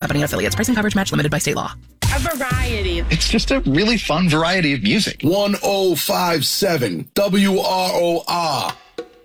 Company and affiliates. Price and coverage match limited by state law. A variety. It's just a really fun variety of music. 1057 WROR.